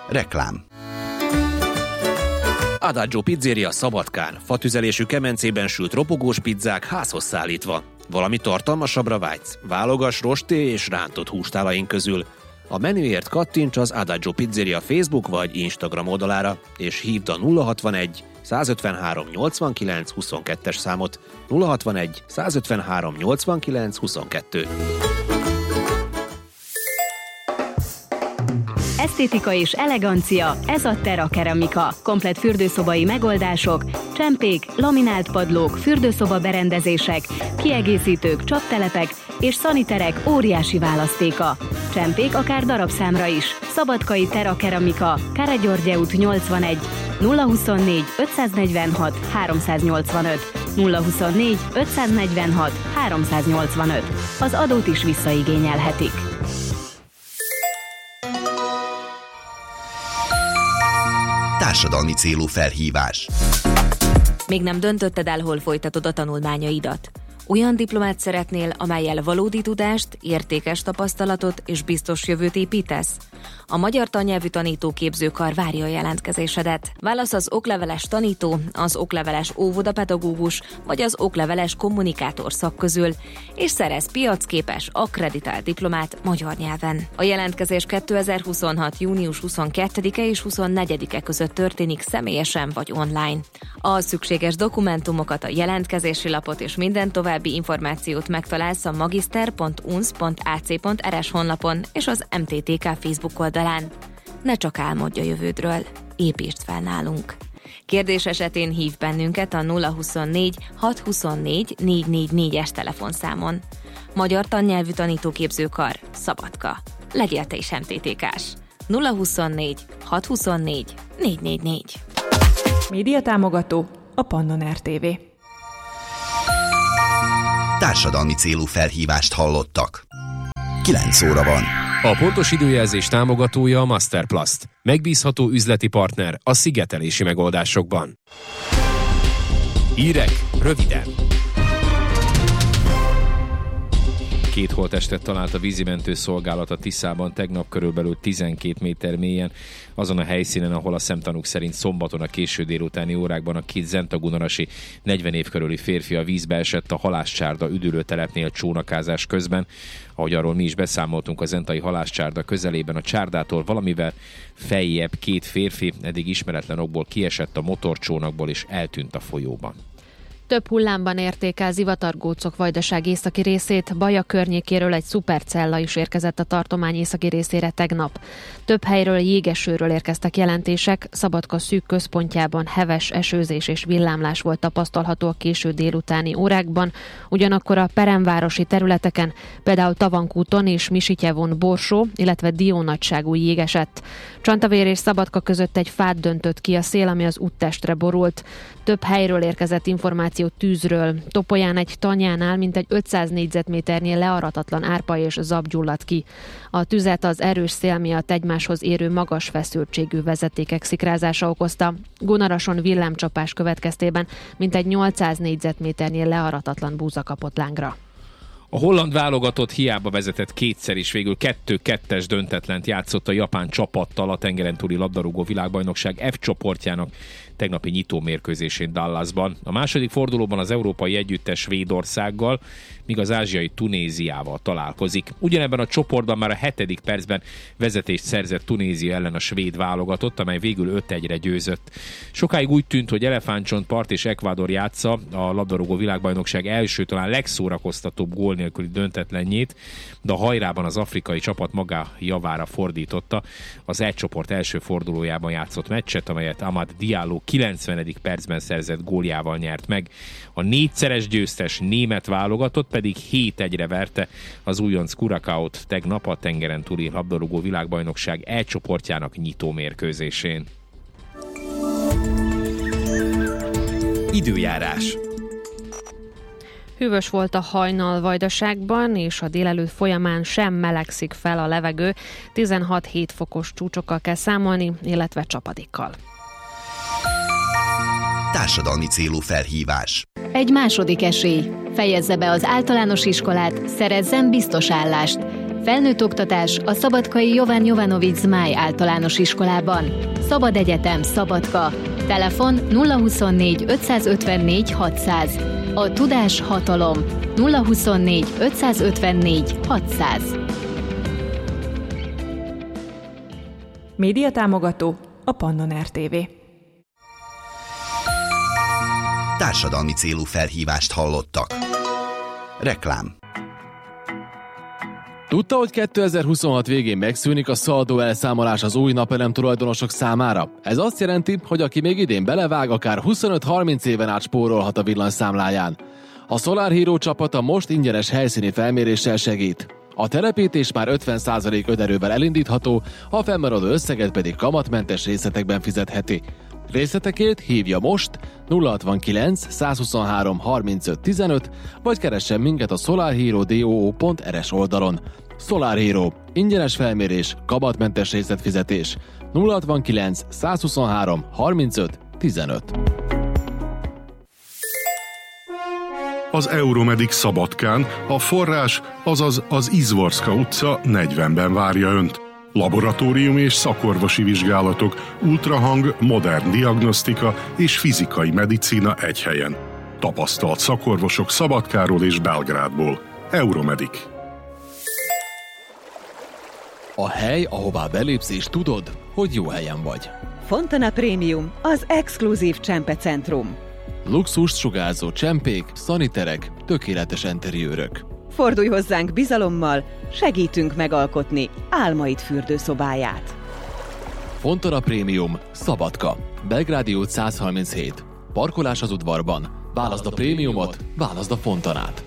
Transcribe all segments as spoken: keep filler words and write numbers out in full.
Reklám. Adagio Pizzeria Szabadkán. Fatüzelésű kemencében sült ropogós pizzák házhoz szállítva. Valami tartalmasabbra vágysz? Válogass rosté és rántott hústálaink közül. A menüért kattints az Adagio Pizzeria Facebook vagy Instagram oldalára, és hívd a nulla hatvanegy százötvenhárom nyolcvankilenc huszonkettes számot. nulla hatvanegy százötvenhárom nyolcvankilenc huszonkettő. Esztétika és elegancia, ez a Terra Keramika. Komplett fürdőszobai megoldások, csempék, laminált padlók, fürdőszoba berendezések, kiegészítők, csaptelepek és szaniterek óriási választéka. Csempék akár darabszámra is. Szabadkai Terra Keramika, Káregyörgye út nyolcvanegy, nulla huszonnégy ötszáznegyvenhat háromszáznyolcvanöt, nulla huszonnégy ötszáznegyvenhat háromszáznyolcvanöt. Az adót is visszaigényelhetik. Társadalmi célú felhívás. Még nem döntötted el, hol folytatod a tanulmányaidat? Olyan diplomát szeretnél, amellyel valódi tudást, értékes tapasztalatot és biztos jövőt építesz? A Magyar Tannyelvű Tanítóképzőkar várja a jelentkezésedet. Válasz az okleveles tanító, az okleveles óvodapedagógus vagy az okleveles kommunikátor szak közül, és szerez piacképes, akkreditált diplomát magyar nyelven. A jelentkezés kétezer-huszonhat. június huszonkettedike és huszonnegyedike között történik személyesen vagy online. A szükséges dokumentumokat, a jelentkezési lapot és minden további információt megtalálsz a magister pont u n s pont a c pont r s honlapon és az em té té ká Facebook oldalán. Ne csak álmodj a jövődről, építsd fel nálunk. Kérdés esetén hív bennünket a nulla huszonnégy hatszázhuszonnégy négyszáznegyvennégyes telefonszámon. Magyar Tannyelvű Tanítóképzőkar, Szabadka. Legyél te is em té té ká-s. nulla huszonnégy hatszázhuszonnégy négyszáznegyvennégy. Média támogató a Pannon er té vé. Társadalmi célú felhívást hallottak. kilenc óra van. A pontos időjelzés támogatója a Masterplast. Megbízható üzleti partner a szigetelési megoldásokban. Hírek röviden. Két holttestet talált a vízimentő szolgálat a Tiszában tegnap körülbelül tizenkét méter mélyen, azon a helyszínen, ahol a szemtanúk szerint szombaton a késő délutáni órákban a két zentagunarasi negyven év körüli férfi a vízbe esett a halászcsárda üdülőtelepnél csónakázás közben. Ahogy arról mi is beszámoltunk, a zentai halászcsárda közelében a csárdától valamivel feljebb két férfi eddig ismeretlen okból kiesett a motorcsónakból és eltűnt a folyóban. Több hullámban érték el Zivatargócok Vajdaság északi részét, Baja környékéről egy szupercella is érkezett a tartomány északi részére tegnap. Több helyről jégesőről érkeztek jelentések, Szabadka szűk központjában heves esőzés és villámlás volt tapasztalható a késő délutáni órákban, ugyanakkor a peremvárosi területeken, például Tavankúton és Misityevon borsó, illetve diónagyságú jég esett. Csantavér és Szabadka között egy fát döntött ki a szél, ami az úttestre borult. Több helyről érkezett információ tűzről. Topolyán egy tanyánál mintegy ötszáz négyzetméternél learatatlan árpa és zab gyulladt ki. A tüzet az erős szél miatt egymáshoz érő magas feszültségű vezetékek szikrázása okozta. Gunarason villámcsapás következtében mintegy nyolcszáz négyzetméternél learatatlan búza kapott lángra. A holland válogatott hiába vezetett kétszer is, végül kettő-kettes döntetlent játszott a japán csapattal a tengeren túli labdarúgó világbajnokság F csoportjának tegnapi nyitómérkőzésén Dallasban. A második fordulóban az európai együttes Svédországgal, míg az ázsiai Tunéziával találkozik. Ugyanebben a csoportban már a hetedik percben vezetést szerzett Tunézia ellen a svéd válogatott, amely végül öt egyre győzött. Sokáig úgy tűnt, hogy Elefántcsontpart és Ecuador játsza a labdarúgó világbajnokság első, talán legszórakoztatóbb gól nélküli döntetlenjét, de a hajrában az afrikai csapat maga javára fordította az E csoport első fordulójában játszott meccset, amelyet Amad Diallo kilencvenedik percben szerzett góljával nyert meg. A négyszeres győztes német válogatott pedig hét egyre verte az újonc Curaçaót tegnap a tengeren túli labdarúgó világbajnokság E csoportjának nyitó mérkőzésén. Időjárás. Hűvös volt a hajnal Vajdaságban, és a délelőtt folyamán sem melegszik fel a levegő. tizenhat-hét fokos csúcsokkal kell számolni, illetve csapadékkal. Társadalmi célú felhívás. Egy második esély. Fejezze be az általános iskolát, szerezzen biztos állást. Felnőtt oktatás a szabadkai Jovan Jovanovic Zmáj általános iskolában. Szabad egyetem Szabadka. Telefon nulla huszonnégy ötszázötvennégy hatszáz. A tudás hatalom. nulla huszonnégy ötszázötvennégy hatszáz. Média támogató a Pannon er té vé. Társadalmi célú felhívást hallottak. Reklám. Tudta, hogy kétezer-huszonhat végén megszűnik a szaldó elszámolás az új napelem tulajdonosok számára? Ez azt jelenti, hogy aki még idén belevág, akár huszonöt-harminc éven át spórolhat a villanyszámláján. A Solar Hero csapata most ingyenes helyszíni felméréssel segít. A telepítés már ötven százalék önerővel elindítható, a fennmaradó összeget pedig kamatmentes részletekben fizetheti. Részletekért hívja most nulla hatvankilenc százhuszonhárom harmincöt tizenöt, vagy keressen minket a solarhero pont er es oldalon. Solar Hero. Ingyenes felmérés, kamatmentes részletfizetés. nulla hatvankilenc százhuszonhárom harmincöt tizenöt. Az Euromedic Szabadkán a forrás, azaz az Izvorska utca negyvenben várja Önt. Laboratóriumi és szakorvosi vizsgálatok, ultrahang, modern diagnosztika és fizikai medicína egy helyen. Tapasztalt szakorvosok Szabadkáról és Belgrádból. Euromedic. A hely, ahová belépsz és tudod, hogy jó helyen vagy. Fontana Premium, az exkluzív csempecentrum. Luxust sugárzó csempék, szaniterek, tökéletes enteriőrök. Fordulj hozzánk bizalommal, segítünk megalkotni álmaid fürdőszobáját. Fontana Premium, Szabadka, Belgrádi út száz harminchét. Parkolás az udvarban. Válaszd a prémiumot, válaszd a Fontanát.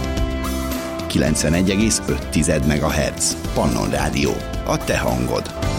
kilencvenegy egész öt megahertz. Pannon Rádió. A te hangod.